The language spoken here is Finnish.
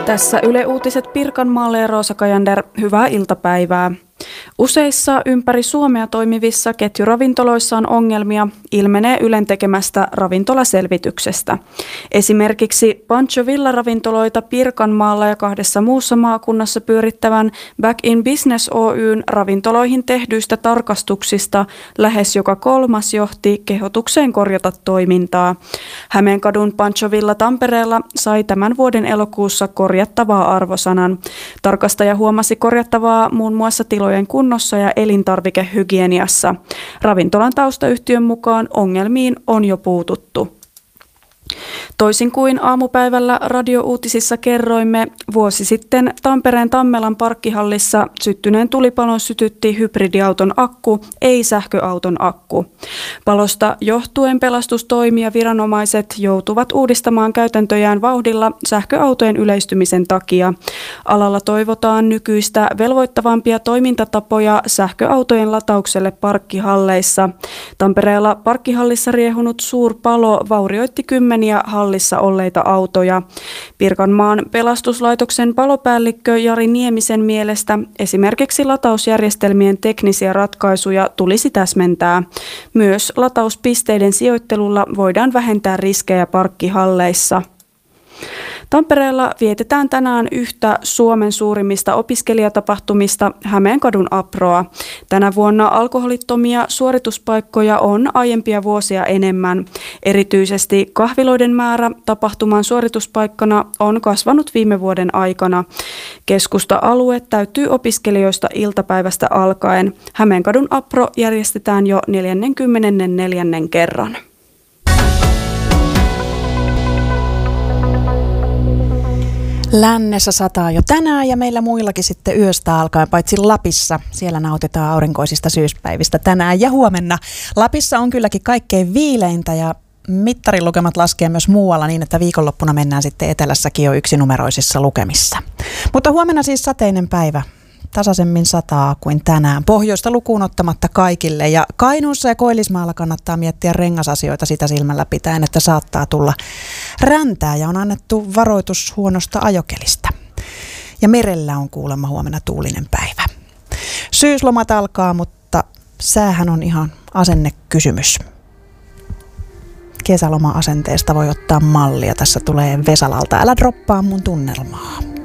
Tässä Yle Uutiset Pirkanmaalle ja Roosa Kajander, hyvää iltapäivää. Useissa ympäri Suomea toimivissa ketjuravintoloissa on ongelmia, ilmenee Ylen tekemästä ravintolaselvityksestä. Esimerkiksi Pancho Villa-ravintoloita Pirkanmaalla ja 2 muussa maakunnassa pyörittävän Back in Business Oy:n ravintoloihin tehdyistä tarkastuksista lähes joka 3. johti kehotukseen korjata toimintaa. Hämeenkadun Pancho Villa Tampereella sai tämän vuoden elokuussa korjattavaa arvosanan. Tarkastaja huomasi korjattavaa muun muassa tilojen kunnossa ja elintarvikehygieniassa. Ravintolan taustayhtiön mukaan ongelmiin on jo puututtu. Toisin kuin aamupäivällä radiouutisissa kerroimme, vuosi sitten Tampereen Tammelan parkkihallissa syttyneen tulipalon sytytti hybridiauton akku, ei sähköauton akku. Palosta johtuen pelastustoimi ja viranomaiset joutuvat uudistamaan käytäntöjään vauhdilla sähköautojen yleistymisen takia. Alalla toivotaan nykyistä velvoittavampia toimintatapoja sähköautojen lataukselle parkkihalleissa. Tampereella parkkihallissa riehunut suurpalo vaurioitti kymmeniä hallissa olleita autoja. Pirkanmaan pelastuslaitoksen palopäällikkö Jari Niemisen mielestä esimerkiksi latausjärjestelmien teknisiä ratkaisuja tulisi täsmentää. Myös latauspisteiden sijoittelulla voidaan vähentää riskejä parkkihalleissa. Tampereella vietetään tänään yhtä Suomen suurimmista opiskelijatapahtumista, Hämeenkadun Aproa. Tänä vuonna alkoholittomia suorituspaikkoja on aiempia vuosia enemmän. Erityisesti kahviloiden määrä tapahtuman suorituspaikkana on kasvanut viime vuoden aikana. Keskusta-alue täyttyy opiskelijoista iltapäivästä alkaen. Hämeenkadun Apro järjestetään jo 44. kerran. Lännessä sataa jo tänään ja meillä muillakin sitten yöstä alkaen, paitsi Lapissa. Siellä nautitaan aurinkoisista syyspäivistä tänään ja huomenna. Lapissa on kylläkin kaikkein viileintä ja mittarilukemat laskee myös muualla niin, että viikonloppuna mennään sitten etelässäkin jo yksinumeroisissa lukemissa. Mutta huomenna siis sateinen päivä. Tasaisemmin sataa kuin tänään. Pohjoista lukuun ottamatta kaikille. Ja Kainuussa ja Koillismaalla kannattaa miettiä rengasasioita sitä silmällä pitäen, että saattaa tulla räntää ja on annettu varoitus huonosta ajokelistä. Ja merellä on kuulemma huomenna tuulinen päivä. Syyslomat alkaa, mutta säähän on ihan asennekysymys. Kesäloma-asenteesta voi ottaa mallia. Tässä tulee Vesalalta. Älä droppaa mun tunnelmaa.